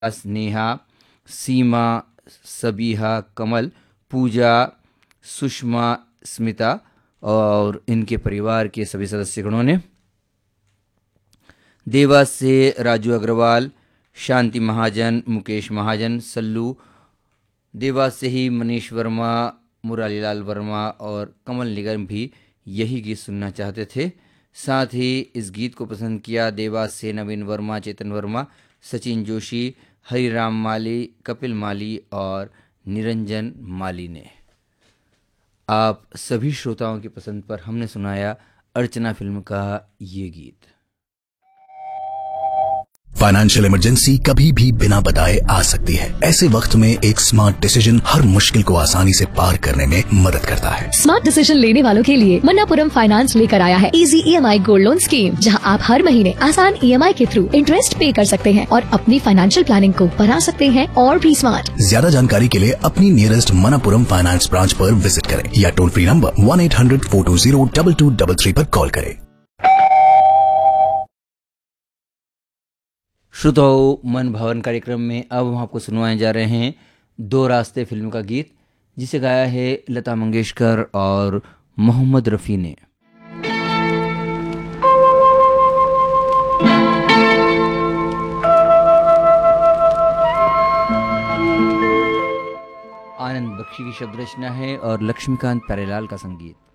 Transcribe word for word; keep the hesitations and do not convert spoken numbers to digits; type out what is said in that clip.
स्नेहा, सीमा, सबीहा, कमल, पूजा, सुषमा, स्मिता और इनके परिवार के सभी सदस्यगणों ने। देवास से राजू अग्रवाल, शांति महाजन, मुकेश महाजन, सल्लू। देवास से ही मनीष वर्मा, मुरारीलाल वर्मा और कमल निगम भी यही गीत सुनना चाहते थे। साथ ही इस गीत को पसंद किया देवास से नवीन वर्मा, चेतन वर्मा, सचिन जोशी, हरिराम माली, कपिल माली और निरंजन माली ने। आप सभी श्रोताओं की पसंद पर हमने सुनाया अर्चना फिल्म का ये गीत। फाइनेंशियल इमरजेंसी कभी भी बिना बताए आ सकती है। ऐसे वक्त में एक स्मार्ट डिसीजन हर मुश्किल को आसानी से पार करने में मदद करता है। स्मार्ट डिसीजन लेने वालों के लिए मन्नापुरम फाइनेंस लेकर आया है easy EMI gold loan scheme, जहां आप हर महीने आसान ईएमआई के थ्रू इंटरेस्ट पे कर सकते हैं और अपनी फाइनेंशियल प्लानिंग को बना सकते हैं और भी स्मार्ट। ज्यादा जानकारी के लिए अपनी नियरेस्ट मन्नापुरम फाइनेंस ब्रांच पर विजिट करें या toll free number one eight hundred four to zero double two double three पर कॉल करें। श्रोताओं, मन भवन कार्यक्रम में अब हम आपको सुनवाए जा रहे हैं दो रास्ते फिल्म का गीत, जिसे गाया है लता मंगेशकर और मोहम्मद रफ़ी ने। आनंद बख्शी की शब्द रचना है और लक्ष्मीकांत प्यारेलाल का संगीत।